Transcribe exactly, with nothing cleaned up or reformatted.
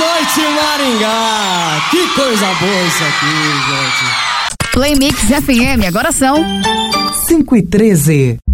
noite, Maringá! Que coisa boa isso aqui, gente! Play Mix F M, agora são cinco e treze.